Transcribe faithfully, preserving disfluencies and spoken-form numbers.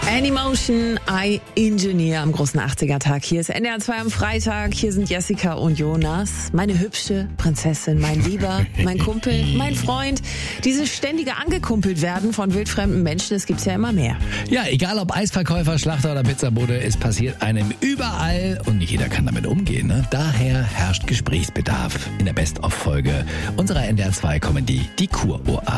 Anymotion, I Engineer am großen achtziger-Tag. Hier ist N D R zwei am Freitag. Hier sind Jessica und Jonas. Meine hübsche Prinzessin, mein Lieber, mein Kumpel, mein Freund. Dieses ständige angekumpelt werden von wildfremden Menschen, das gibt's ja immer mehr. Ja, egal ob Eisverkäufer, Schlachter oder Pizzabude, es passiert einem überall und nicht jeder kann damit umgehen. Ne? Daher herrscht Gesprächsbedarf in der Best-of-Folge unserer N D R zwei Comedy Die Kuroase.